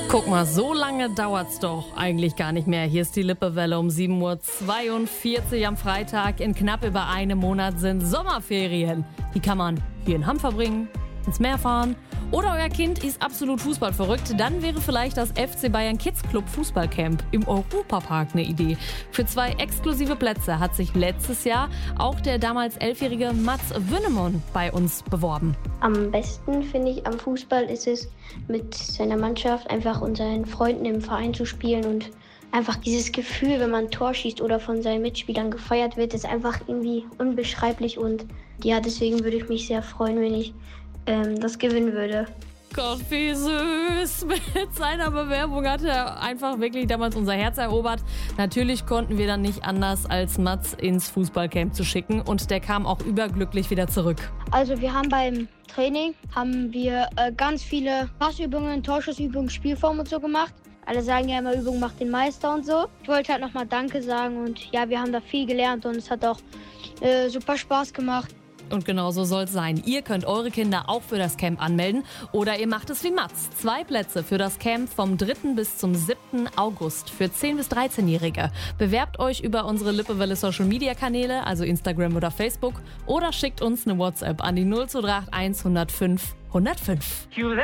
Guck mal, so lange dauert's doch eigentlich gar nicht mehr. Hier ist die Lippewelle um 7:42 Uhr am Freitag. In knapp über einem Monat sind Sommerferien. Die kann man hier in Hamm verbringen, ins Meer fahren. Oder euer Kind ist absolut fußballverrückt. Dann wäre vielleicht das FC Bayern Kids Club Fußballcamp im Europapark eine Idee. Für 2 exklusive Plätze hat sich letztes Jahr auch der damals 11-jährige Mats Wünnemann bei uns beworben. Am besten, finde ich, am Fußball ist es, mit seiner Mannschaft einfach und seinen Freunden im Verein zu spielen und einfach dieses Gefühl, wenn man ein Tor schießt oder von seinen Mitspielern gefeiert wird, ist einfach irgendwie unbeschreiblich und ja, deswegen würde ich mich sehr freuen, wenn ich das gewinnen würde. Gott, wie süß. Mit seiner Bewerbung hat er einfach wirklich damals unser Herz erobert. Natürlich konnten wir dann nicht anders, als Mats ins Fußballcamp zu schicken. Und der kam auch überglücklich wieder zurück. Also wir haben beim Training ganz viele Passübungen, Torschussübungen, Spielformen und so gemacht. Alle sagen ja immer, Übung macht den Meister und so. Ich wollte halt nochmal Danke sagen und ja, wir haben da viel gelernt und es hat auch super Spaß gemacht. Und genau so soll es sein. Ihr könnt eure Kinder auch für das Camp anmelden oder ihr macht es wie Mats. 2 Plätze für das Camp vom 3. bis zum 7. August für 10- bis 13-Jährige. Bewerbt euch über unsere Lippewelle Social Media Kanäle, also Instagram oder Facebook, oder schickt uns eine WhatsApp an die 0238 105 105.